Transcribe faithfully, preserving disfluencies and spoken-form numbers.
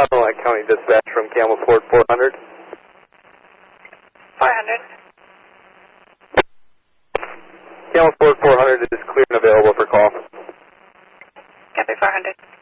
Cumberland County Dispatch from Camel Ford four hundred. four hundred. Camel Ford four hundred is clear and available for call. Copy four hundred.